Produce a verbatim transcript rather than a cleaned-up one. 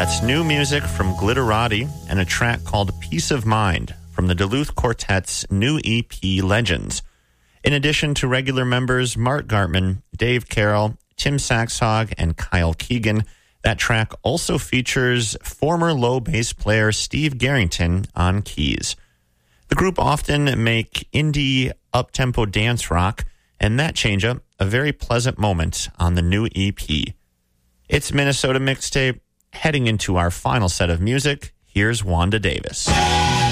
That's new music from Glitterati and a track called Peace of Mind from the Duluth Quartet's new E P Legends. In addition to regular members Mark Gartman, Dave Carroll, Tim Saxhog, and Kyle Keegan, that track also features former low bass player Steve Garrington on keys. The group often make indie up-tempo dance rock, and that change-up a very pleasant moment on the new E P. It's Minnesota Mixtape. Heading into our final set of music, here's Wanda Davis.